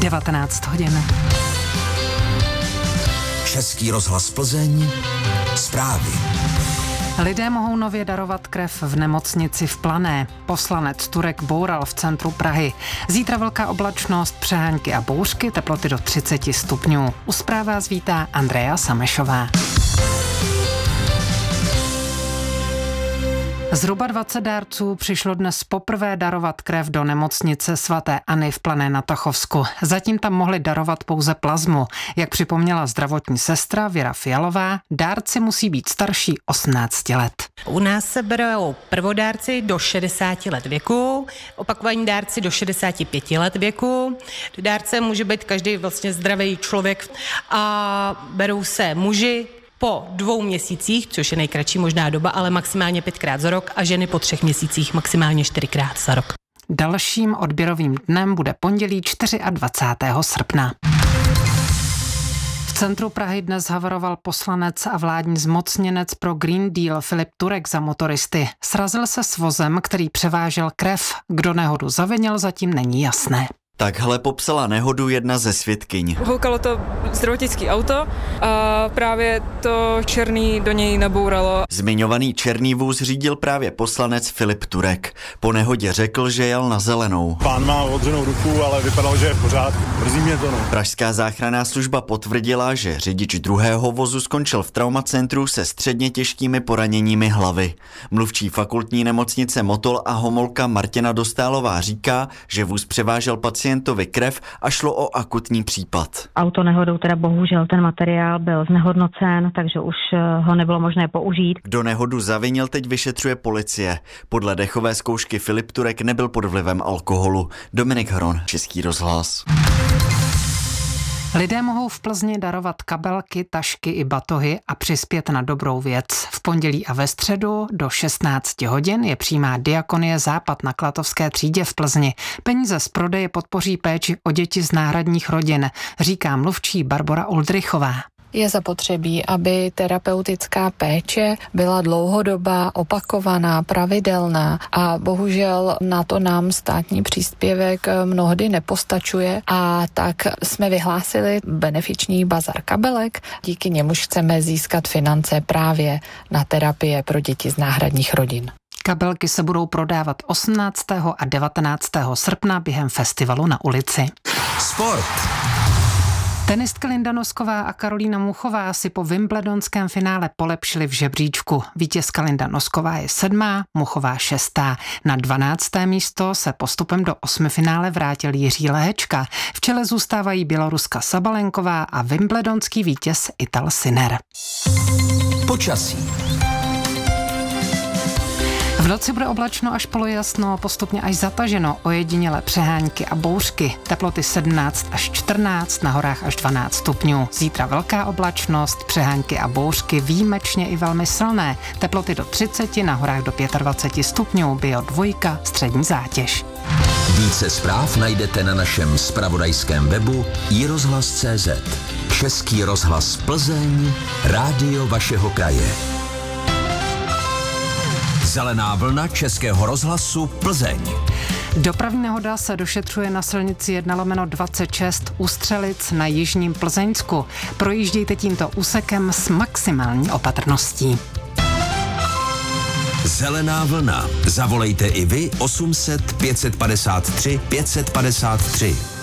19 hodin. Český rozhlas Plzeň, zprávy. Lidé mohou nově darovat krev v nemocnici v Plané. Poslanec Turek boural v centru Prahy. Zítra velká oblačnost, přehánky a bouřky, teploty do 30 stupňů. U zpráv vás vítá Andrea Samešová. Zhruba 20 dárců přišlo dnes poprvé darovat krev do nemocnice svaté Anny v Plané na Tachovsku. Zatím tam mohli darovat pouze plazmu. Jak připomněla zdravotní sestra Věra Fialová, dárci musí být starší 18 let. U nás se berou prvodárci do 60 let věku, opakovaní dárci do 65 let věku. Dárce může být každý vlastně zdravý člověk a berou se muži po 2 měsících, což je nejkratší možná doba, ale maximálně 5krát za rok a ženy po 3 měsících maximálně 4krát za rok. Dalším odběrovým dnem bude pondělí 24. srpna. V centru Prahy dnes havaroval poslanec a vládní zmocněnec pro Green Deal Filip Turek za motoristy. Srazil se s vozem, který převážel krev. Kdo nehodu zavinil, zatím není jasné. Takhle popsala nehodu jedna ze svědkyň. Houkalo to zdravotnické auto a právě to černý do něj nabouralo. Zmiňovaný černý vůz řídil právě poslanec Filip Turek. Po nehodě řekl, že jel na zelenou. Pán má odřenou ruku, ale vypadalo, že je v pořádku. Mrzí mě to. Pražská záchranná služba potvrdila, že řidič druhého vozu skončil v traumacentru se středně těžkými poraněními hlavy. Mluvčí fakultní nemocnice Motol a Homolka Martina Dostálová říká, že vůz převážel pacientovi krev a šlo o akutní případ. Autonehodou teda bohužel ten materiál byl znehodnocen, takže už ho nebylo možné použít. Kdo nehodu zavinil, teď vyšetřuje policie. Podle dechové zkoušky Filip Turek nebyl pod vlivem alkoholu. Dominik Hron, Český rozhlas. Lidé mohou v Plzni darovat kabelky, tašky i batohy a přispět na dobrou věc. V pondělí a ve středu do 16 hodin je přímá Diakonie Západ na Klatovské třídě v Plzni. Peníze z prodeje podpoří péči o děti z náhradních rodin, říká mluvčí Barbora Uldrichová. Je zapotřebí, aby terapeutická péče byla dlouhodobá, opakovaná, pravidelná a bohužel na to nám státní příspěvek mnohdy nepostačuje a tak jsme vyhlásili benefiční bazar kabelek, díky němuž chceme získat finance právě na terapie pro děti z náhradních rodin. Kabelky se budou prodávat 18. a 19. srpna během festivalu na ulici. Sport. Tenistka Linda Nosková a Karolína Muchová si po wimbledonském finále polepšily v žebříčku. Vítězka Linda Nosková je 7., Muchová 6. Na 12. místo se postupem do 8finále vrátil Jiří Lehečka. V čele zůstávají Běloruska Sabalenková a wimbledonský vítěz Ital Sinner. Počasí. V noci bude oblačno až polojasno, postupně až zataženo, ojedinělé přehánky a bouřky. Teploty 17 až 14, na horách až 12 stupňů. Zítra velká oblačnost, přehánky a bouřky výjimečně i velmi silné. Teploty do 30, na horách do 25 stupňů, Bio 2, střední zátěž. Více zpráv najdete na našem zpravodajském webu iRozhlas.cz. Český rozhlas Plzeň, rádio vašeho kraje. Zelená vlna Českého rozhlasu Plzeň. Dopravní nehoda se došetřuje na silnici 1/26 u Střelic na jižním Plzeňsku. Projíždějte tímto úsekem s maximální opatrností. Zelená vlna. Zavolejte i vy 800 553 553.